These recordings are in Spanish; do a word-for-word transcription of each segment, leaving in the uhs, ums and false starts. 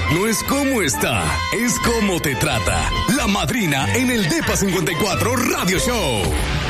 no es cómo está, es cómo te trata. La Madrina en el Depa cincuenta y cuatro Radio Show.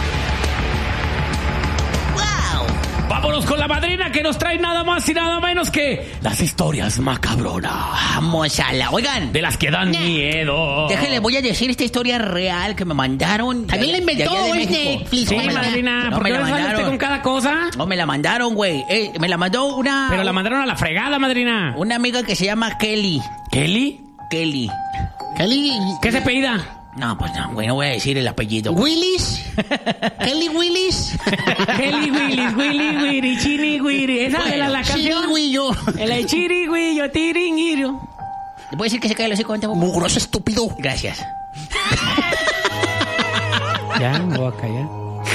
Vámonos con la madrina que nos trae nada más y nada menos que las historias macabronas. Vamos a la... Oigan. De las que dan Nah. miedo. Déjenle, voy a decir esta historia real que me mandaron. También la inventó este Sí, madrina, No, ¿por me qué la no sale usted mandaron. con cada cosa? No, me la mandaron, güey. Eh, me la mandó una... Pero la mandaron a la fregada, madrina. Una amiga que se llama Kelly. ¿Kelly? Kelly. Kelly... ¿Qué se pedida? No, pues no, güey, no voy a decir el apellido. Willis. Kelly Willis. Kelly Willis, Willy, Willy, Chini, Willy. Esa Bueno, es la, la canción. Chirigüillo. El chirigüillo, tiringuiro. ¿Le puedo decir que se cae el hocico? Mugroso estúpido. Gracias. Ya, me voy a callar.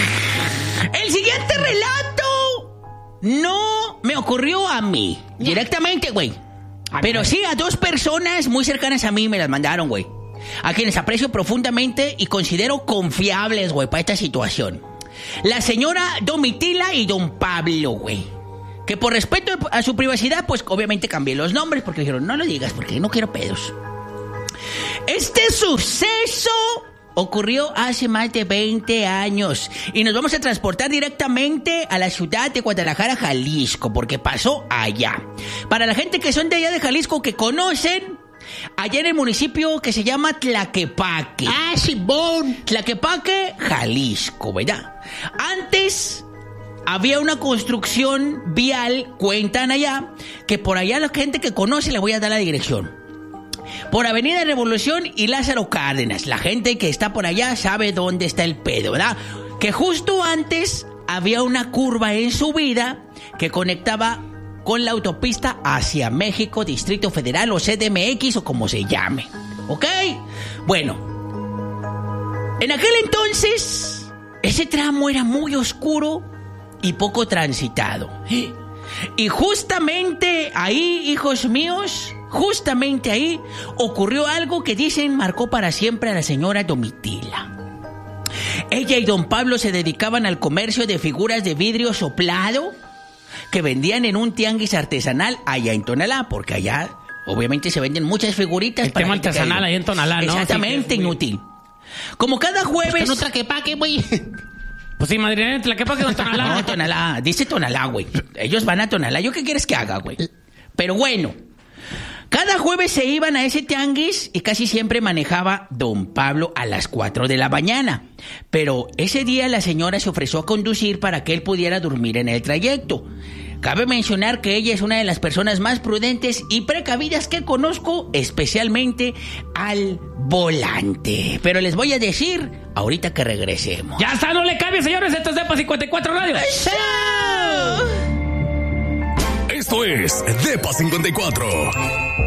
El siguiente relato no me ocurrió a mí. Directamente, güey. Pero sí a dos personas muy cercanas a mí me las mandaron, güey. A quienes aprecio profundamente y considero confiables, güey, para esta situación. La señora Domitila y don Pablo, güey. Que por respeto a su privacidad, pues obviamente cambié los nombres porque dijeron, no lo digas porque no quiero pedos. Este suceso ocurrió hace más de veinte años y nos vamos a transportar directamente a la ciudad de Guadalajara, Jalisco, porque pasó allá. Para la gente que son de allá de Jalisco, que conocen, allá en el municipio que se llama Tlaquepaque. Ah, Simón. Tlaquepaque, Jalisco, ¿verdad? Antes había una construcción vial, cuentan allá, que por allá la gente que conoce le voy a dar la dirección. Por Avenida Revolución y Lázaro Cárdenas. La gente que está por allá sabe dónde está el pedo, ¿verdad? Que justo antes había una curva en subida que conectaba con la autopista hacia México, Distrito Federal o C D M X o como se llame. ¿Ok? Bueno, en aquel entonces ese tramo era muy oscuro y poco transitado. Y justamente ahí, hijos míos, justamente ahí ocurrió algo que dicen marcó para siempre a la señora Domitila. Ella y don Pablo se dedicaban al comercio de figuras de vidrio soplado que vendían en un tianguis artesanal allá en Tonalá, porque allá obviamente se venden muchas figuritas. El tema artesanal ahí en Tonalá, ¿no? Exactamente, Sí, muy... inútil. Como cada jueves... No Tlaquepaque, güey. Pues sí, madrina, Tlaquepaque con Tonalá. No, Tonalá, dice Tonalá, güey. Ellos van a Tonalá. ¿Yo qué quieres que haga, güey? Pero bueno, cada jueves se iban a ese tianguis y casi siempre manejaba don Pablo a las cuatro de la mañana. Pero ese día la señora se ofreció a conducir para que él pudiera dormir en el trayecto. Cabe mencionar que ella es una de las personas más prudentes y precavidas que conozco, especialmente al volante. Pero les voy a decir ahorita que regresemos. Ya está, no le cambie, señores. Esto es Depa cincuenta y cuatro Radio. Esto es Depa cincuenta y cuatro.